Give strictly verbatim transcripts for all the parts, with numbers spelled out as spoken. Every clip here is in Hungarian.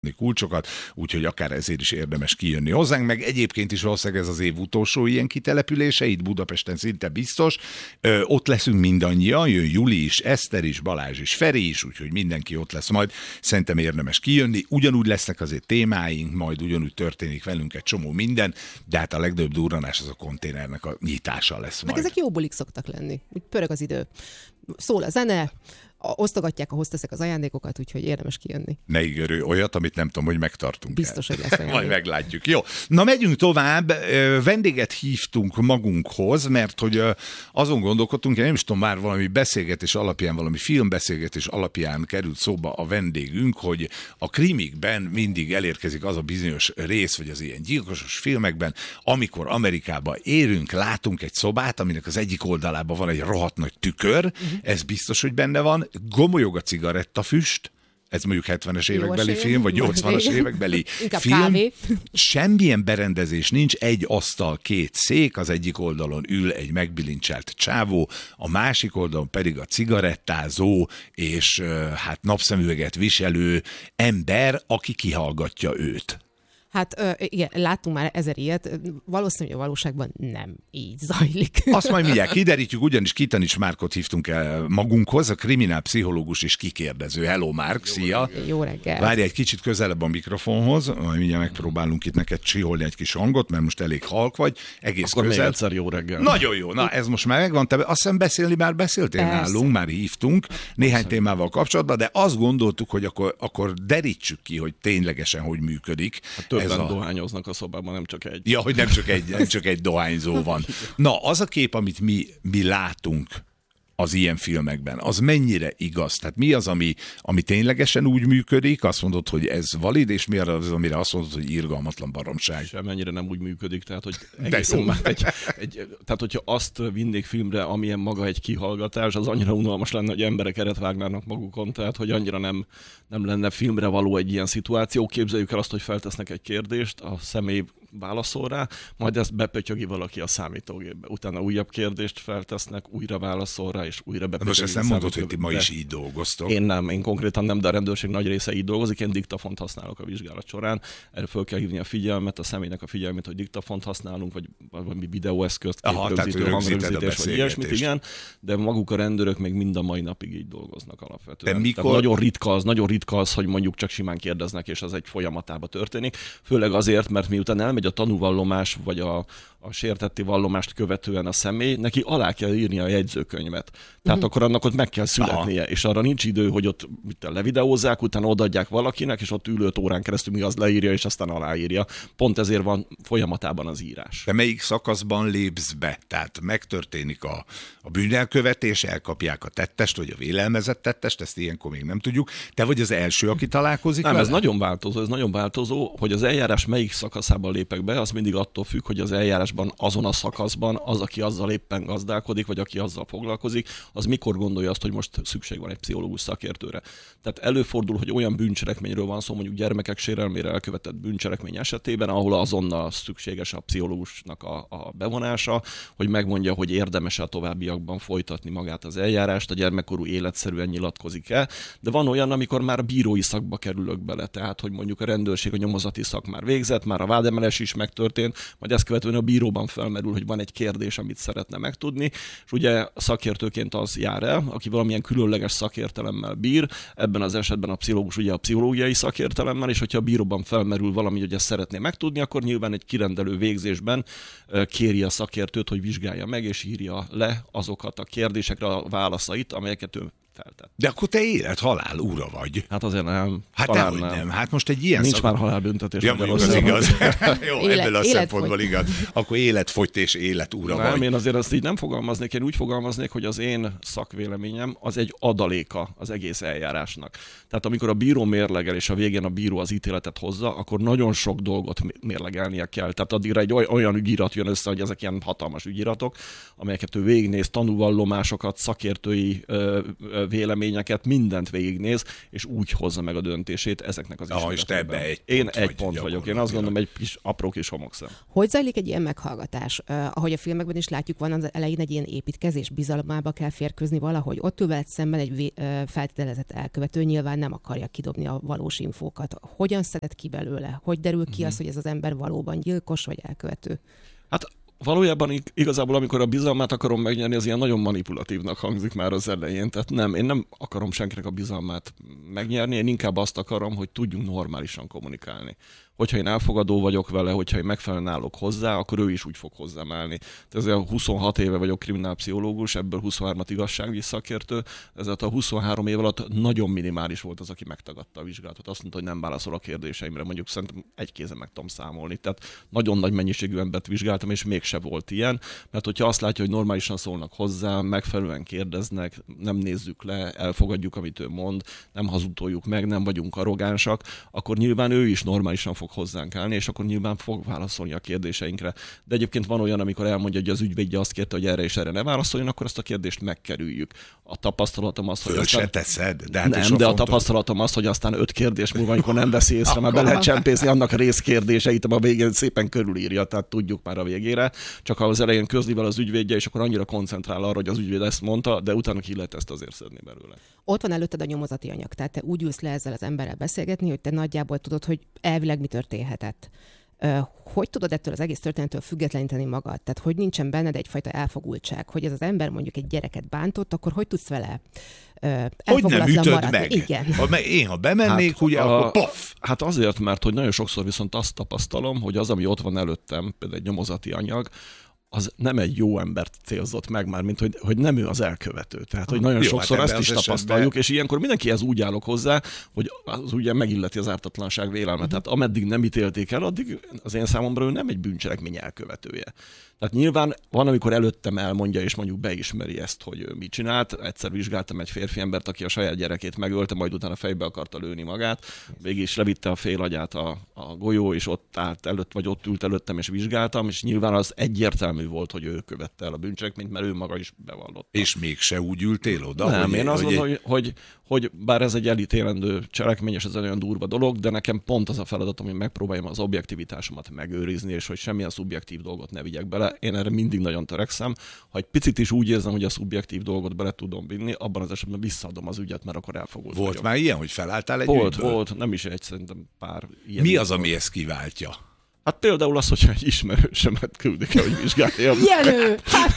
kulcsokat, úgyhogy akár ezért is érdemes kijönni hozzánk, meg egyébként is valószínűleg ez az év utolsó ilyen kitelepülése, itt Budapesten szinte biztos. Ö, ott leszünk mindannyian, jön Juli is, Eszter is, Balázs is, Feri is, úgyhogy mindenki ott lesz majd. Szerintem érdemes kijönni. Ugyanúgy lesznek azért témáink, majd ugyanúgy történik velünk egy csomó minden, de hát a legnagyobb durranás az a konténernek a nyitása lesz majd. Meg ezek jó bulik szoktak lenni. Úgy pörög az idő. Szól a zene, osztogatják a hosteszek az ajándékokat, úgyhogy érdemes kijönni. Ne ígérő olyat, amit nem tudom, hogy megtartunk. Biztos, hogy lesz ajándék. Majd meglátjuk. Jó. Na, megyünk tovább. Vendéget hívtunk magunkhoz, mert hogy azon gondolkodtunk, én nem is tudom, már valami beszélgetés alapján, valami filmbeszélgetés alapján került szóba a vendégünk, hogy a krimikben mindig elérkezik az a bizonyos rész, vagy az ilyen gyilkosos filmekben, amikor Amerikába érünk, látunk egy szobát, aminek az egyik oldalában van egy rohadt nagy tükör, uh-huh. Ez biztos, hogy benne van, gomolyog a cigarettafüst, ez mondjuk hetvenes évekbeli film, vagy nyolcvanas évekbeli film. Kávé. Semmilyen berendezés nincs, egy asztal, két szék, az egyik oldalon ül egy megbilincselt csávó, a másik oldalon pedig a cigarettázó és hát napszemüveget viselő ember, aki kihallgatja őt. Hát igen, láttunk már ezer ilyet, valószínűleg a valóságban nem így zajlik. Azt majd mindjárt kiderítjük, ugyanis Kitanics Márkot hívtunk el magunkhoz, a kriminálpszichológus és kikérdező. Hello Márk, szia! Jó reggel! Várj egy kicsit közelebb a mikrofonhoz, majd mindjárt megpróbálunk itt neked csiholni egy kis hangot, mert most elég halk vagy, egész Akkor közel. egyszer jó reggel. Nagyon jó, na ez most már megvan, te azt hiszem beszélni már beszéltél Persze. nálunk, már hívtunk néhány Persze. témával kapcsolatban, de azt gondoltuk, hogy akkor, akkor derítsük ki, hogy ténylegesen hogy működik. Hát többen a... dohányoznak a szobában, nem csak egy. Ja, hogy nem csak egy, nem csak egy dohányzó van. Na, az a kép, amit mi, mi látunk az ilyen filmekben, az mennyire igaz? Tehát mi az, ami, ami ténylegesen úgy működik, azt mondod, hogy ez valid, és mi az, amire azt mondod, hogy irgalmatlan baromság? Semmennyire nem úgy működik, tehát hogy egészen már egy, egy, tehát hogyha azt vinnék filmre, amilyen maga egy kihallgatás, az annyira unalmas lenne, hogy emberek eret vágnának magukon, tehát hogy annyira nem, nem lenne filmre való egy ilyen szituáció. Képzeljük el azt, hogy feltesznek egy kérdést, a személy válaszol rá, majd ezt bepötyögi valaki a számítógépbe. Utána újabb kérdést feltesznek, újra válaszol rá, és újra bepötyögi. Most ezt nem mondod, hogy ti ma is így dolgoztok. Én nem, én konkrétan nem, de a rendőrség nagy része így dolgozik. Én diktafont használok a vizsgálat során. Erre föl kell hívni a figyelmet, a személynek a figyelmét, hogy diktafont használunk, vagy valami videóeszközt, képrögzítő, hangrögzítés, vagy ilyesmit, igen. De maguk a rendőrök még mind a mai napig így dolgoznak alapvetően. De mikor... Tehát nagyon ritka az, nagyon ritka az, hogy mondjuk csak simán kérdeznek, és az egy folyamatában történik. Főleg azért, mert miután elmegy a tanúvallomás, vagy a, a sértetti vallomást követően a személy, neki alá kell írni a jegyzőkönyvet. Tehát uh-huh. akkor annak ott meg kell születnie, Aha. és arra nincs idő, hogy ott mit levideózzák, utána odaadják valakinek, és ott ül öt órán keresztül, míg az leírja, és aztán aláírja. Pont ezért van folyamatában az írás. De melyik szakaszban lépsz be? Tehát megtörténik a, a bűnelkövetés, elkapják a tettest, vagy a vélelmezett tettest, ezt ilyenkor még nem tudjuk. Te vagy az első, aki találkozik Nem, vele? ez nagyon változó, ez nagyon változó, hogy az eljárás melyik szakaszában lépek be, az mindig attól függ, hogy az eljárásban, azon a szakaszban az, aki azzal éppen gazdálkodik, vagy aki azzal foglalkozik, az mikor gondolja azt, hogy most szükség van egy pszichológus szakértőre. Tehát előfordul, hogy olyan bűncselekményről van szó, mondjuk gyermekek sérelmére elkövetett bűncselekmény esetében, ahol azonnal szükséges a pszichológusnak a, a bevonása, hogy megmondja, hogy érdemes a továbbiakban folytatni magát az eljárást, a gyermekkorú életszerűen nyilatkozik el, de van olyan, amikor már a bírói szakba kerülök bele, tehát hogy mondjuk a rendőrség, a nyomozati szak már végzett, már a vádemelés is megtörtént, majd ezt követően a bíróban felmerül, hogy van egy kérdés, amit szeretne megtudni, és ugye szakértőként az jár el, aki valamilyen különleges szakértelemmel bír, ebben az esetben a pszichológus ugye a pszichológiai szakértelemmel, és hogyha a bíróban felmerül valami, hogy ezt szeretné megtudni, akkor nyilván egy kirendelő végzésben kéri a szakértőt, hogy vizsgálja meg, és írja le azokat a kérdésekre a válaszait, amelyeket ő feltett. De akkor te élet-halál ura vagy. Hát azért nem. Hát dehogy nem. nem. Hát most egy ilyen Nincs szak... már halálbüntetés. Ja, mondjuk az igaz. Jó, Élet, ebből a életfogy. szempontból igaz. Akkor életfogyt és élet ura nem, vagy. én azért azt így nem fogalmaznék, én úgy fogalmaznék, hogy az én szakvéleményem az egy adaléka az egész eljárásnak. Tehát amikor a bíró mérlegel, és a végén a bíró az ítéletet hozza, akkor nagyon sok dolgot mérlegelnie kell. Tehát addigra egy olyan ügyirat jön össze, hogy ezek ilyen hatalmas ügyiratok, amelyeket ő végignéz, tanúvallomásokat, szakértői ö, ö, véleményeket, mindent végignéz, és úgy hozza meg a döntését ezeknek az ah, ismeretekben. Egy Én pont egy vagy pont vagyok. Én azt gondolom, egy kis, apró kis homokszem. Hogy zajlik egy ilyen meghallgatás? Uh, ahogy a filmekben is látjuk, van az elején egy ilyen építkezés, bizalmába kell férkőzni valahogy. Ott ül veled szemben egy vé- uh, feltételezett elkövető, nyilván nem akarja kidobni a valós infókat. Hogyan szeded ki belőle? Hogy derül ki mm-hmm. az, hogy ez az ember valóban gyilkos vagy elkövető? Hát valójában igazából, amikor a bizalmát akarom megnyerni, az ilyen nagyon manipulatívnak hangzik már az elején. Tehát nem, én nem akarom senkinek a bizalmát megnyerni, én inkább azt akarom, hogy tudjunk normálisan kommunikálni. Hogyha én elfogadó vagyok vele, hogyha én megfelelően állok hozzá, akkor ő is úgy fog hozzám állni. Ezzel huszonhat éve vagyok kriminálpszichológus, ebből huszonhármat igazságügyi szakértő, ezért a huszonhárom év alatt nagyon minimális volt az, aki megtagadta a vizsgálatot. Azt mondta, hogy nem válaszol a kérdéseimre, mondjuk szerintem egy kézen meg tudom számolni. Tehát nagyon nagy mennyiségű embert vizsgáltam, és mégse volt ilyen, mert hogyha azt látja, hogy normálisan szólnak hozzá, megfelelően kérdeznek, nem nézzük le, elfogadjuk, amit ő mond, nem hazudtoljuk meg, nem vagyunk arrogánsak, akkor nyilván ő is normálisan fog hozzánk állni, és akkor nyilván fog válaszolni a kérdéseinkre. De egyébként van olyan, amikor elmondja, hogy az ügyvédje azt kérte, hogy erre és erre ne válaszoljon, akkor azt a kérdést megkerüljük. A tapasztalatom az, hogy Föl aztán... se teszed, de hát nem, is de a, fontos... a tapasztalatom az, hogy aztán öt kérdés múlva, amikor nem veszi észre, mert be lehet csempészni annak a részkérdéseit, a végén szépen körülírja, tehát tudjuk már a végére. Csak ha az elején közli vele az ügyvédje, és akkor annyira koncentrál arra, hogy az ügyvéd ezt mondta, de utána ki lehet ezt azért szedni belőle. Ott van előtted a nyomozati anyag, tehát te úgy ülsz le ezzel az emberrel beszélgetni, hogy te nagyjából tudod, hogy elvileg mi történhetett. Hogy tudod ettől az egész történettől függetleníteni magad? Tehát hogy nincsen benned egyfajta elfogultság, hogy ez az ember mondjuk egy gyereket bántott, akkor hogy tudsz vele hogy nem ütöd maradni? meg? Igen. Ha én, ha bemennék, hát, ugye, a, akkor pof! Hát azért, mert hogy nagyon sokszor viszont azt tapasztalom, hogy az, ami ott van előttem, például egy nyomozati anyag, az nem egy jó embert célzott meg már, mint hogy, hogy nem ő az elkövető. Tehát, hogy nagyon jó, sokszor hát ezt is tapasztaljuk, esetben... és ilyenkor mindenkihez úgy állok hozzá, hogy az ugye megilleti az ártatlanság vélelmet. Uh-huh. Tehát ameddig nem ítélték el, addig az én számomra ő nem egy bűncselekmény elkövetője. Tehát nyilván van, amikor előttem elmondja, és mondjuk beismeri ezt, hogy ő mit csinált. Egyszer vizsgáltam egy férfi embert, aki a saját gyerekét megölte, majd utána fejbe akarta lőni magát. Végig is levitte a fél agyát a, a golyó, és ott állt előtt, vagy ott ült előttem, és vizsgáltam, és nyilván az egyértelmű volt, hogy ő követte el a bűncselekményt, mert ő maga is bevallotta. És mégse úgy ültél oda? Nem, hogy én azt hogy, gondolom, hogy, hogy, hogy bár ez egy elítélendő cselekmény, és ez egy olyan durva dolog, de nekem pont az a feladatom, hogy megpróbáljam az objektivitásomat megőrizni, és hogy semmilyen szubjektív dolgot ne vigyek bele. Én erre mindig nagyon törekszem. Ha egy picit is úgy érzem, hogy a szubjektív dolgot bele tudom vinni, abban az esetben visszaadom az ügyet, mert akkor elfogult Volt vagyok. Már ilyen, hogy felálltál egy Volt, ügyből? volt, nem is egy, szerintem pár ilyen. Mi az, ami ezt kiváltja? Hát például az, hogyha egy ismerősemet küldik el, hogy vizsgáljam. Jenő!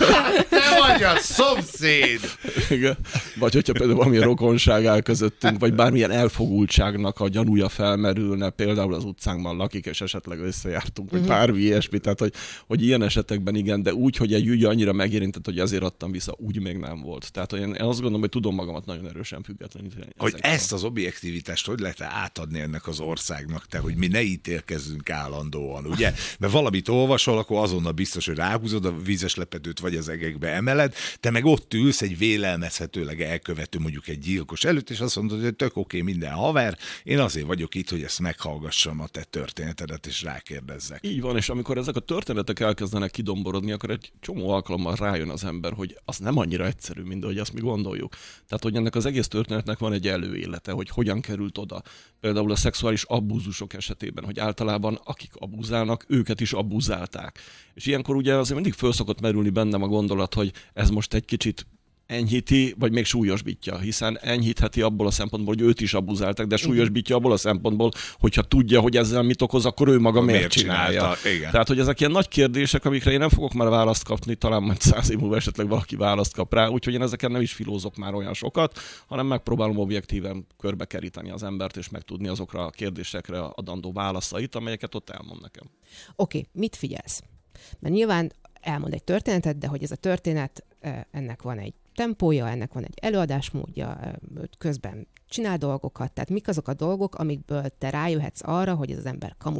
Te vagy a szomszéd! Igen. Vagy hogyha például valamilyen rokonság áll közöttünk, vagy bármilyen elfogultságnak a gyanúja felmerülne, például az utcánkban lakik, és esetleg összejártunk, vagy Uh-huh. bármi ilyesmi. Tehát, hogy, hogy ilyen esetekben igen, de úgy, hogy egy ügy annyira megérintett, hogy ezért adtam vissza, úgy még nem volt. Tehát én, én azt gondolom, hogy tudom magamat nagyon erősen függetleníteni. Hogy ezt az objektivitást hogy lehet átadni ennek az országnak, te, hogy mi ne ítélkezzünk állandóan, ugye? Mert valamit olvasol, akkor azonnal biztos, hogy ráhúzod a vízes lepedőt, vagy az egekbe emeled, te meg ott ülsz egy vélelmezhetőleg elkövető, mondjuk egy gyilkos előtt, és azt mondod, hogy tök oké, minden haver, én azért vagyok itt, hogy ezt meghallgassam a te történetedet, és rákérdezzek. Így van, és amikor ezek a történetek elkezdenek kidomborodni, akkor egy csomó alkalommal rájön az ember, hogy az nem annyira egyszerű, mint ahogy azt mi gondoljuk. Tehát, hogy ennek az egész történetnek van egy előélete, hogy hogyan került oda. Például a szexuális abúzusok esetében, hogy általában akik abúzálnak, őket is abúzálták. És ilyenkor ugye azért mindig föl szokott merülni bennem a gondolat, hogy ez most egy kicsit enyhíti, vagy még súlyosbítja, hiszen enyhítheti abból a szempontból, hogy őt is abuzáltak, de súlyosbítja abból a szempontból, hogyha tudja, hogy ezzel mit okoz, akkor ő maga miért, miért csinálja. Igen. Tehát, hogy ezek ilyen nagy kérdések, amikre én nem fogok már választ kapni, talán majd száz év múlva esetleg valaki választ kap rá, úgyhogy én ezeken nem is filózok már olyan sokat, hanem megpróbálom objektíven körbekeríteni az embert, és megtudni azokra a kérdésekre adandó válaszait, amelyeket ott elmond nekem. Oké, okay, mit figyelsz? Mert nyilván elmond egy történetet, de hogy ez a történet, ennek van egy tempója, ennek van egy előadásmódja, közben csinál dolgokat, tehát mik azok a dolgok, amikből te rájöhetsz arra, hogy ez az ember kamuzik,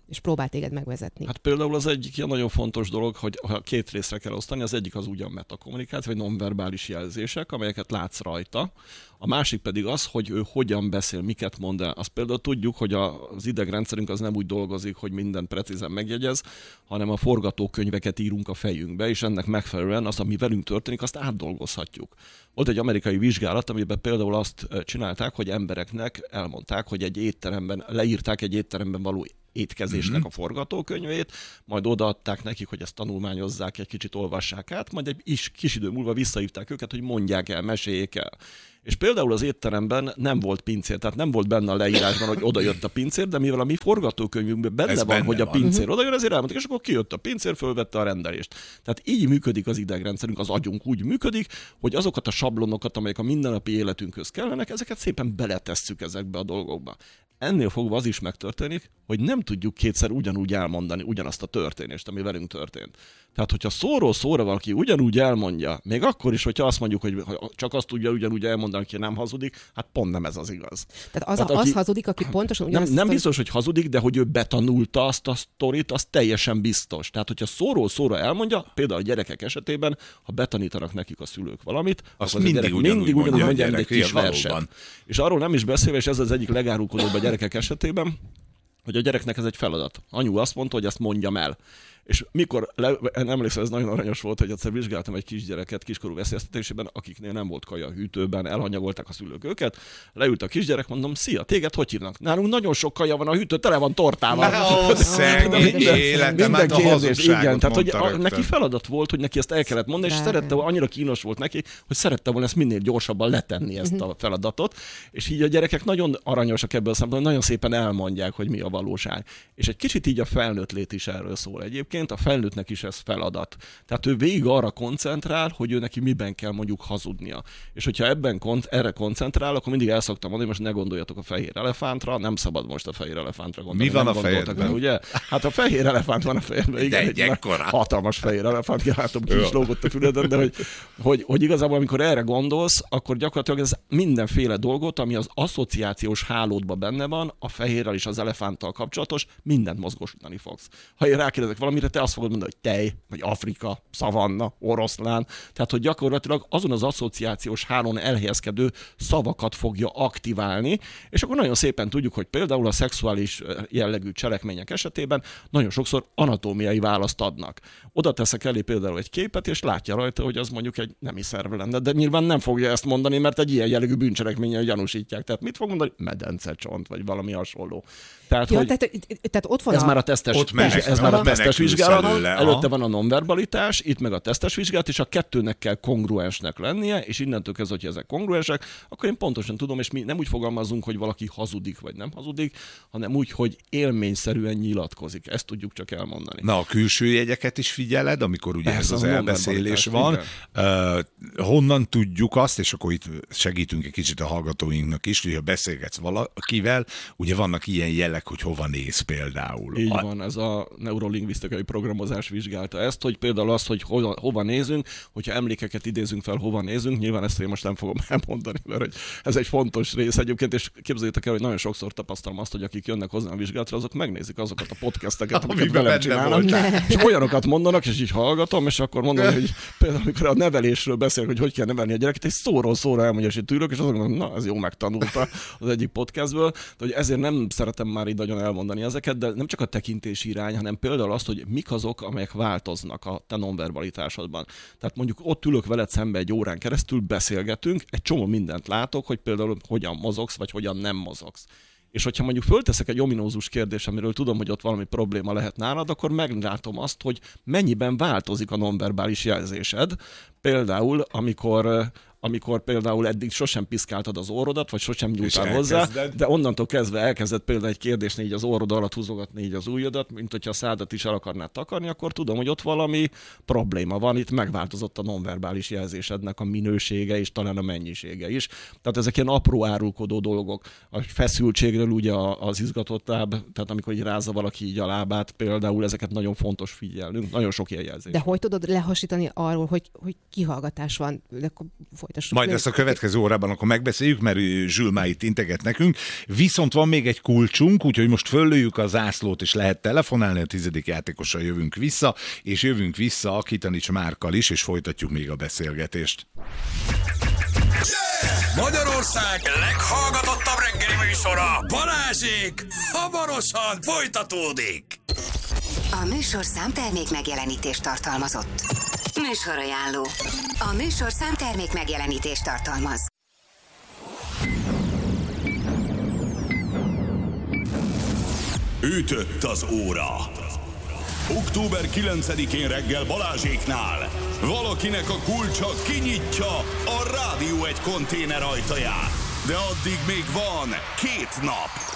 és próbál téged megvezetni. Hát például az egyik ilyen nagyon fontos dolog, hogy ha két részre kell osztani, az egyik az ugyan metakommunikáció, vagy nonverbális jelzések, amelyeket látsz rajta. A másik pedig az, hogy ő hogyan beszél, miket mond el. Azt például tudjuk, hogy az idegrendszerünk az nem úgy dolgozik, hogy mindent precízen megjegyez, hanem a forgatókönyveket írunk a fejünkbe, és ennek megfelelően az, ami velünk történik, azt átdolgozhatjuk. Volt egy amerikai vizsgálat, amiben például azt csinálták, hogy embereknek elmondták, hogy egy étteremben, leírták egy étteremben való étkezésnek mm-hmm. a forgatókönyvét, majd odaadták nekik, hogy ezt tanulmányozzák, egy kicsit olvassák át, majd egy is, kis idő múlva visszahívták őket, hogy mondják el, meséljék el. És például az étteremben nem volt pincér, tehát nem volt benne a leírásban, hogy oda jött a pincér, de mivel a mi forgatókönyvünkben benne Ez van, benne hogy a pincér van. Oda jön, ezért elmondták, és akkor kijött a pincér, fölvette a rendelést. Tehát így működik az idegrendszerünk, az agyunk úgy működik, hogy azokat a sablonokat, amelyek a mindennapi életünkhöz kellenek, ezeket szépen beletesszük ezekbe a dolgokba. Ennél fogva az is megtörténik, hogy nem tudjuk kétszer ugyanúgy elmondani ugyanazt a történést, ami velünk történt. Tehát, hogyha szóról szóra valaki ugyanúgy elmondja, még akkor is, hogyha azt mondjuk, hogy csak azt tudja ugyanúgy elmondani, aki nem hazudik, hát pont nem ez az igaz. Tehát az, Tehát a, aki, az hazudik, aki pontosan ugyanazt... Nem, nem biztos, hogy hazudik, de hogy ő betanulta azt a sztorit, az teljesen biztos. Tehát, hogyha szóról szóra elmondja, például a gyerekek esetében, ha betanítanak nekik a szülők valamit, azt akkor mindig ugyanúgy mindig ugyanúgy mondja, gyerek, egy kis verset. És arról nem is beszélve, és ez az egyik legárulkodóbb a gyerekek esetében, hogy a gyereknek ez egy feladat. Anyu azt mondta, hogy ezt mondjam el. És mikor, le, emlékszem, ez nagyon aranyos volt, hogy egyszer vizsgáltam egy kisgyereket kiskorú veszélyeztetésében, akiknél nem volt kaja a hűtőben, elhanyagolták a szülők őket, leült a kisgyerek, mondom, szia, téged hogy hívnak? Nálunk nagyon sok kaja van a hűtő, tele van tortával. Ó, szegény életem, hát a hazugságot igen, tehát hogy a, neki feladat volt, hogy neki ezt el kellett mondani, és szerette, annyira kínos volt neki, hogy szerette volna ezt minél gyorsabban letenni ezt a feladatot, és így a gyerekek nagyon aranyosak ebből a szempontból, nagyon szépen elmondják, hogy mi a valóság. És egy kicsit így a felnőtt lét is erről szól egyébként. A felnőttnek is ez feladat. Tehát ő végig arra koncentrál, hogy ő neki miben kell mondjuk hazudnia. És hogyha ebben kont- erre koncentrál, akkor mindig el szoktam mondani, most ne gondoljatok a fehér elefántra, nem szabad most a fehér elefántra gondolni. Mi van nem a fejedben? Ugye? Hát a fehér elefánt van a fejedben. Igen, egy ekkora. Hatalmas fehér elefánt, látom, ki is lógott a füleden, de hogy, hogy, hogy igazából amikor erre gondolsz, akkor gyakorlatilag ez mindenféle dolgot, ami az asszociációs hálódban benne van, a fehérrel és az elefánttal kapcsolatos, mindent mozgósítani fogsz. Ha én rákérdezek valamire, te azt fogod mondani, hogy tej, vagy Afrika, szavanna, oroszlán. Tehát, hogy gyakorlatilag azon az asszociációs hálón elhelyezkedő szavakat fogja aktiválni, és akkor nagyon szépen tudjuk, hogy például a szexuális jellegű cselekmények esetében nagyon sokszor anatómiai választ adnak. Oda teszek elé például egy képet, és látja rajta, hogy az mondjuk egy nemi szerv lenne, de nyilván nem fogja ezt mondani, mert egy ilyen jellegű bűncselekménnyel gyanúsítják. Tehát mit fog mondani? Medencecsont, vagy valami hasonló. Tehát, ja, hogy tehát, tehát ott van ez a... már a tesztes, ott menek, ez már a tesztes vizsgálat, előle, előtte van a nonverbalitás, itt meg a tesztes vizsgálat, és a kettőnek kell kongruensnek lennie, és innentől kezdve, hogy ezek kongruensek, akkor én pontosan tudom, és mi nem úgy fogalmazunk, hogy valaki hazudik, vagy nem hazudik, hanem úgy, hogy élményszerűen nyilatkozik. Ezt tudjuk csak elmondani. Na, a külső jegyeket is figyeled, amikor ugye ez az elbeszélés van. Uh, honnan tudjuk azt, és akkor itt segítünk egy kicsit a hallgatóinknak is, hogy ha beszélgetsz valakivel, ugye vannak ilyen jelek, hogy hova néz például. Így van, ez a neurolingvisztikai programozás vizsgálta ezt, hogy például az, hogy hova, hova nézünk, hogyha emlékeket idézünk fel, hova nézünk, nyilván ezt én most nem fogom elmondani, mert hogy ez egy fontos rész egyébként, és képzeljétek el, hogy nagyon sokszor tapasztalom azt, hogy akik jönnek hozzám a vizsgálatra, azok megnézik azokat a podcasteket, amiket velem csinálnak, és olyanokat mondanak, és így hallgatom, és akkor mondom, hogy például amikor a nevelésről beszél, hogy hogy kell nevelni a gyereket, és szóról szóra elmondja, és tűrök, és azok mondom, na, ez jó megtanulta az egyik podcastből, de hogy ezért nem szeretem már így nagyon elmondani ezeket, de nem csak a tekintési irány, hanem például azt, hogy mik azok, amelyek változnak a te nonverbalitásodban. Tehát mondjuk ott ülök veled szembe egy órán keresztül, beszélgetünk, egy csomó mindent látok, hogy például hogyan mozogsz, vagy hogyan nem mozogsz. És hogyha mondjuk fölteszek egy ominózus kérdés, amiről tudom, hogy ott valami probléma lehet nálad, akkor meglátom azt, hogy mennyiben változik a nonverbális jelzésed. Például, amikor... amikor például eddig sosem piszkáltad az orrodat, vagy sosem nyúltál hozzá, de onnantól kezdve elkezdett például egy kérdésnél így az orrod alatt húzogatni így az ujjadat, mint hogyha a szádat is el akarnád takarni, akkor tudom, hogy ott valami probléma van, itt megváltozott a nonverbális jelzésednek a minősége és talán a mennyisége is. Tehát ezek ilyen apró árulkodó dolgok. A feszültségről ugye az izgatottább, tehát amikor így rázza valaki így a lábát, például ezeket nagyon fontos figyelnünk, nagyon sok ilyen jelzés. De hogy tudod lehasítani arról, hogy, hogy kihallgatás van? De folytassuk. Majd ezt a következő órában akkor megbeszéljük, mert Zsül már itt integet nekünk. Viszont van még egy kulcsunk, úgyhogy most föllőjük a zászlót, és lehet telefonálni, a tizedik játékossal jövünk vissza, és jövünk vissza a Kitanics Márkkal is, és folytatjuk még a beszélgetést. Magyarország leghallgatottabb reggeli műsora, Balázsék hamarosan folytatódik. A műsorszám termék megjelenítést tartalmazott. Műsorajánló. A műsorszám termék megjelenítést tartalmaz. Ütött az óra. október kilencedikén reggel Balázséknál valakinek a kulcsa kinyitja a Rádió egy konténer ajtaját. De addig még van két nap.